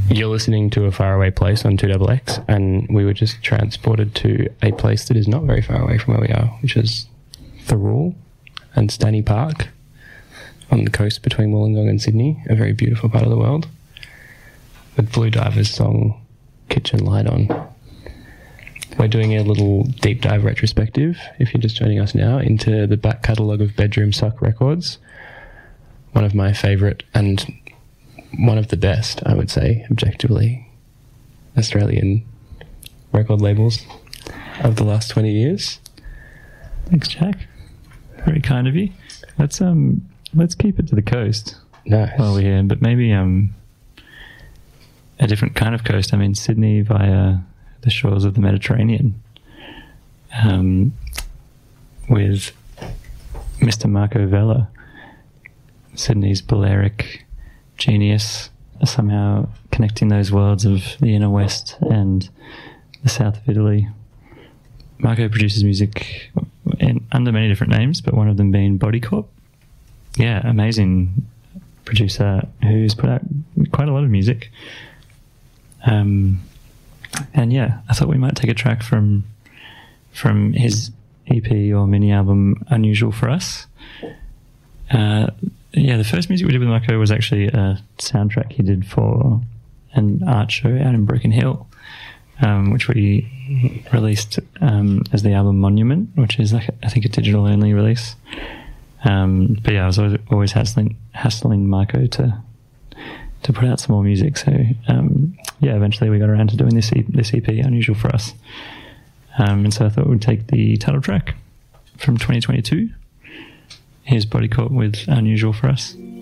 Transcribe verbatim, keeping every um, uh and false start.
You're listening to A Faraway Place on two X X, and we were just transported to a place that is not very far away from where we are, which is Thirroul and Stanley Park on the coast between Wollongong and Sydney, a very beautiful part of the world, with Blue Diver's song Kitchen Light On. We're doing a little deep dive retrospective, if you're just joining us now, into the back catalogue of Bedroom Suck Records, one of my favourite and one of the best, I would say, objectively, Australian record labels of the last twenty years. Thanks, Jack. Very kind of you. Let's um let's keep it to the coast. Nice. While we're here, but maybe um a different kind of coast. I mean, Sydney via the shores of the Mediterranean, um, with Mister Marco Vella, Sydney's Balearic genius, somehow connecting those worlds of the inner west and the south of Italy. Marco produces music in, under many different names, but one of them being Body Corp. Yeah, amazing producer who's put out quite a lot of music. Um, and yeah, I thought we might take a track from from his E P or mini album Unusual for Us. Uh, yeah, the first music we did with Marco was actually a soundtrack he did for an art show out in Broken Hill, um, which we released um, as the album Monument, which is like, I think, a digital only release. Um, but yeah, I was always, always hassling, hassling Marco to to put out some more music. So um, yeah, eventually we got around to doing this e- this E P, Unusual for Us. Um, and so I thought we'd take the title track from twenty twenty-two. Here's Body Corp with Unusual for Us.